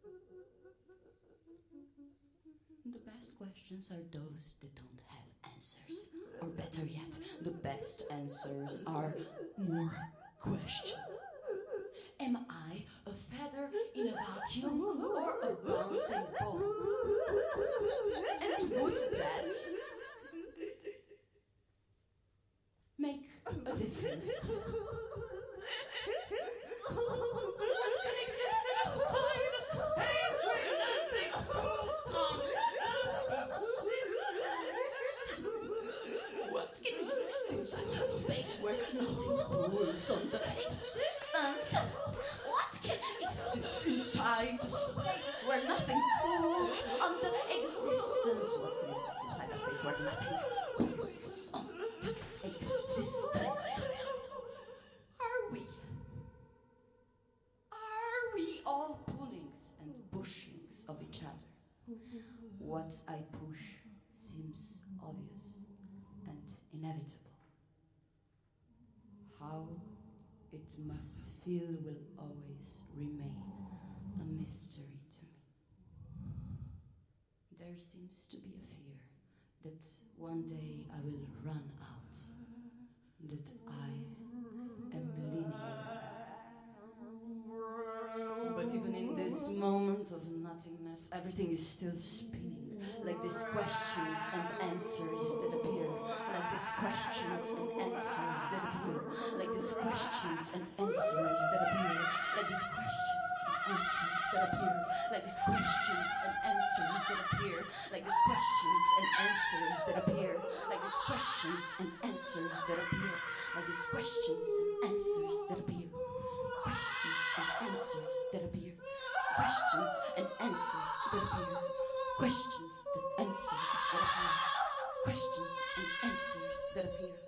The best questions are those that don't have answers. Or better yet, the best answers are more questions. Am I a feather in a vacuum or a bouncing ball? And would that make a difference? What can exist in a side of space where nothing pulls on existence? What can exist inside space where nothing pulls on the existence? What can exist inside the space where nothing pulls on the existence? What can exist inside the space where nothing pulls on the existence? Are we all pullings and pushings of each other? What I push seems obvious and inevitable. How it must feel will always remain a mystery to me. There seems to be a fear that one day I will run out, that I am linear. But even in this moment of nothingness, everything is still spinning, like these questions and answers that appear, like these questions and answers that appear, like these questions and answers that appear, like these questions and answers that appear, like these questions and answers that appear, like these questions and answers that appear, like these questions and answers that appear, like these questions and answers that appear. Questions and answers that appear. Questions and answers that appear. Questions and answers that appear. Questions and answers that appear.